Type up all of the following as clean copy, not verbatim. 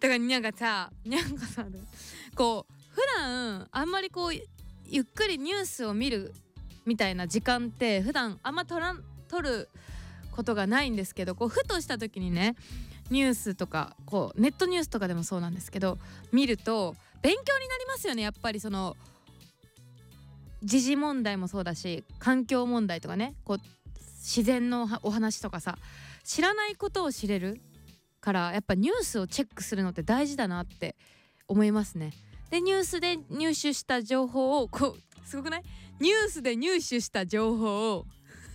だからなんかさこう普段あんまりこうゆっくりニュースを見るみたいな時間って普段あんま取ることがないんですけど、こうふとした時にねニュースとかこうネットニュースとかでもそうなんですけど見ると勉強になりますよね。やっぱりその時事問題もそうだし環境問題とかね、こう自然のお話とかさ、知らないことを知れるからやっぱニュースをチェックするのって大事だなって思いますね。でニュースで入手した情報をこうすごくない？ニュースで入手した情報を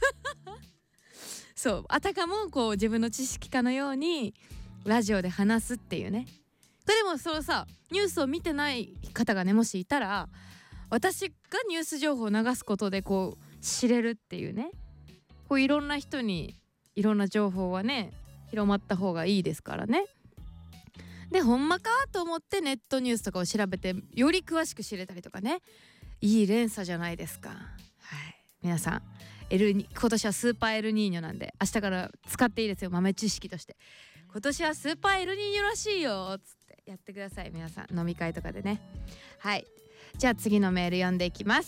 そうあたかもこう自分の知識かのようにラジオで話すっていうね。でもそのさニュースを見てない方がねもしいたら、私がニュース情報を流すことでこう知れるっていうね、こういろんな人にいろんな情報はね広まった方がいいですからね。でほんまかと思ってネットニュースとかを調べてより詳しく知れたりとかね、いい連鎖じゃないですか。はい、皆さん今年はスーパーエルニーニョなんで明日から使っていいですよ、豆知識として。今年はスーパーエルニーニョらしいよつってやってください皆さん、飲み会とかでね。はい、じゃあ次のメール読んでいきます。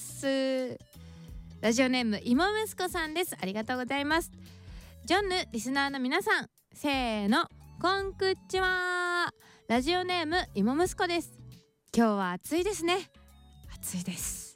ラジオネームいもむすこさんです。ありがとうございます。ジョンヌリスナーの皆さん、せーのこんくっちは。ラジオネームいもむすこです。今日は暑いですね。暑いです。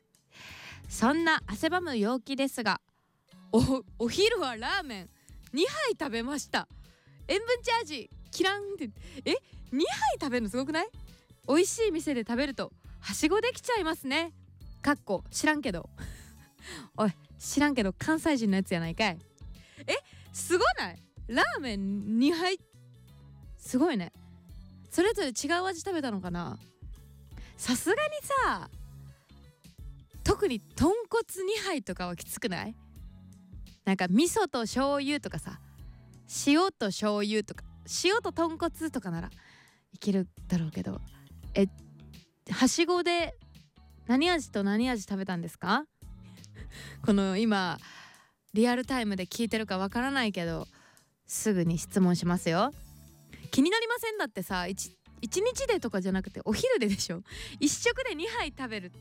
そんな汗ばむ陽気ですが、お昼はラーメン2杯食べました。塩分チャージキランって2杯食べるのすごくない？美味しい店で食べるとはしごできちゃいますね。かっこ知らんけどおい知らんけど関西人のやつやないかい。すごない？ラーメン2杯すごいね。それぞれ違う味食べたのかな。さすがにさ特に豚骨2杯とかはきつくない？なんか味噌と醤油とかさ、塩と醤油とか塩と豚骨とかならいけるだろうけど、はしごで何味と何味食べたんですか？この今リアルタイムで聞いてるかわからないけどすぐに質問しますよ。気になりません？だってさ一日でとかじゃなくてお昼ででしょ。一食で2杯食べる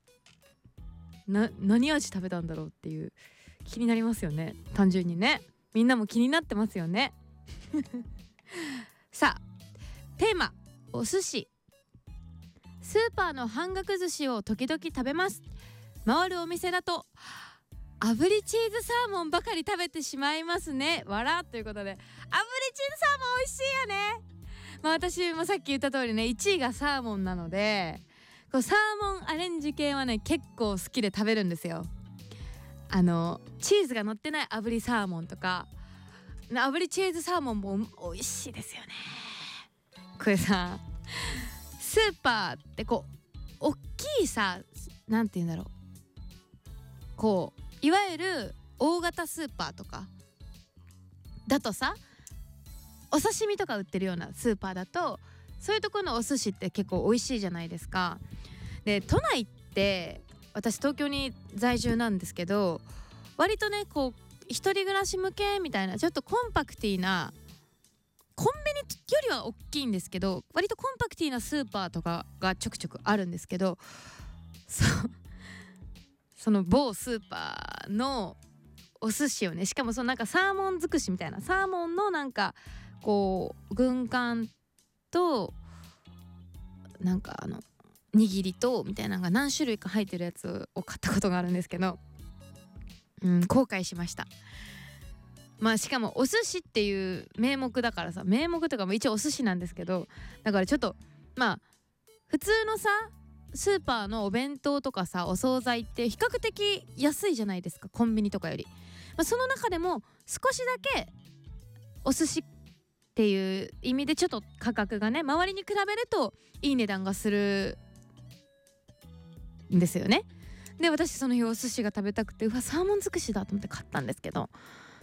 何味食べたんだろうっていう気になりますよね。単純にね、みんなも気になってますよねさあテーマお寿司。スーパーの半額寿司を時々食べます。回るお店だと炙りチーズサーモンばかり食べてしまいますね。笑ということで、炙りチーズサーモン美味しいよね。私もさっき言った通りね1位がサーモンなので、こうサーモンアレンジ系はね結構好きで食べるんですよ。チーズが乗ってない炙りサーモンとか炙りチーズサーモンも美味しいですよね。これさスーパーってこう大きいさなんて言うんだろう、こういわゆる大型スーパーとかだとさお刺身とか売ってるようなスーパーだとそういうところのお寿司って結構美味しいじゃないですか。で都内って私東京に在住なんですけど、割とねこう一人暮らし向けみたいなちょっとコンパクティな、コンビニよりは大きいんですけど割とコンパクティなスーパーとかがちょくちょくあるんですけど、その某スーパーのお寿司をね、しかもそのなんかサーモン尽くしみたいな、サーモンのなんかこう軍艦となんか握りとみたいなのが何種類か入ってるやつを買ったことがあるんですけど、後悔しました。しかもお寿司っていう名目だからさ、名目とかも一応お寿司なんですけど、だからちょっと普通のさスーパーのお弁当とかさお惣菜って比較的安いじゃないですか、コンビニとかより。その中でも少しだけお寿司っていう意味でちょっと価格がね周りに比べるといい値段がするんですよね。で私その日お寿司が食べたくてサーモン尽くしだと思って買ったんですけど、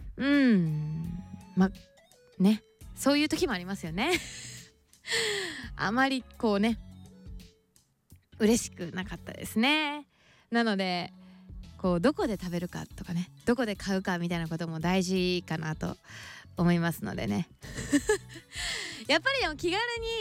ねそういう時もありますよねあまりこうね嬉しくなかったですね。なのでこうどこで食べるかとかね、どこで買うかみたいなことも大事かなと思いますのでねやっぱりでも気軽に